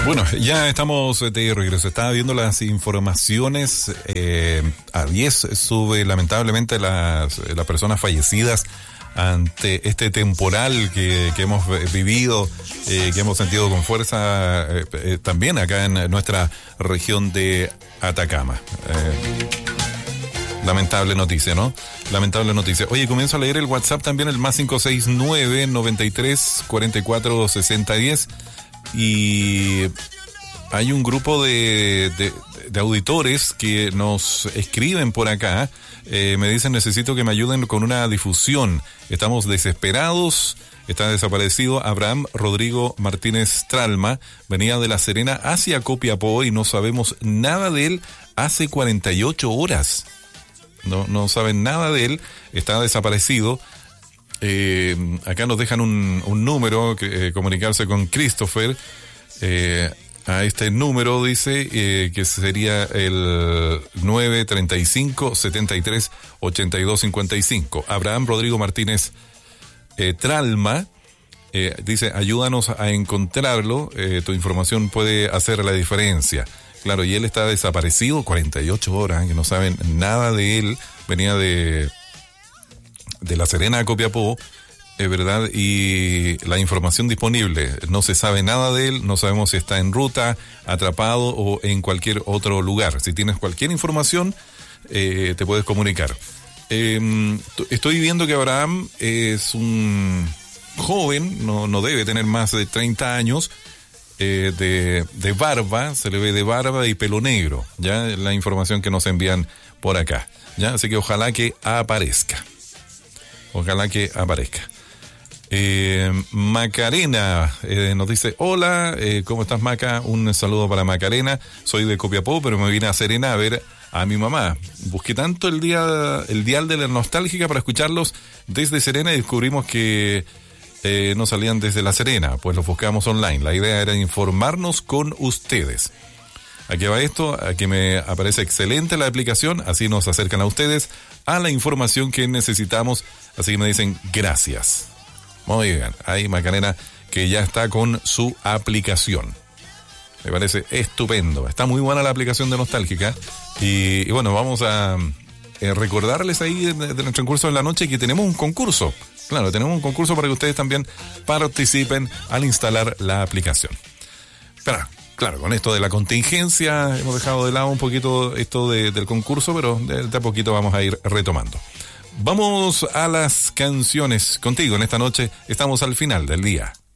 Bueno, ya estamos de regreso. Estaba viendo las informaciones. A 10 sube lamentablemente las personas fallecidas ante este temporal que hemos vivido, que hemos sentido con fuerza también acá en nuestra región de Atacama. Lamentable noticia, ¿no? Lamentable noticia. Oye, comienzo a leer el WhatsApp también, el más 569-93-44-6010. Y hay un grupo de auditores que nos escriben por acá. Me dicen, necesito que me ayuden con una difusión. Estamos desesperados. Está desaparecido Abraham Rodrigo Martínez Tralma. Venía de La Serena hacia Copiapó y no sabemos nada de él hace 48 horas. No saben nada de él. Está desaparecido. Acá nos dejan un número, comunicarse con Christopher, a este número dice que sería el 935-73-8255. Abraham Rodrigo Martínez Tralma dice, ayúdanos a encontrarlo, tu información puede hacer la diferencia. Claro, y él está desaparecido 48 horas, que no saben nada de él. Venía de La Serena a Copiapó, ¿verdad? Y la información disponible, no se sabe nada de él, no sabemos si está en ruta, atrapado o en cualquier otro lugar. Si tienes cualquier información, te puedes comunicar. Estoy viendo que Abraham es un joven, no debe tener más de 30 años, de barba, se le ve de barba y pelo negro, ya la información que nos envían por acá, ya, así que ojalá que aparezca. Ojalá que aparezca. Macarena nos dice, hola, ¿cómo estás, Maca? Un saludo para Macarena. Soy de Copiapó, pero me vine a Serena a ver a mi mamá. Busqué tanto el dial de la nostálgica para escucharlos desde Serena y descubrimos que no salían desde La Serena, pues los buscamos online. La idea era informarnos con ustedes. Aquí va esto, aquí me aparece excelente la aplicación, así nos acercan a ustedes a la información que necesitamos, así que me dicen gracias. Muy bien, ahí Macarena que ya está con su aplicación. Me parece estupendo, está muy buena la aplicación de Nostálgica y bueno, vamos a recordarles ahí en el transcurso de la noche que tenemos un concurso. Claro, tenemos un concurso para que ustedes también participen al instalar la aplicación. Pero claro, con esto de la contingencia hemos dejado de lado un poquito esto del concurso, pero de a poquito vamos a ir retomando. Vamos a las canciones contigo en esta noche. Estamos al final del día.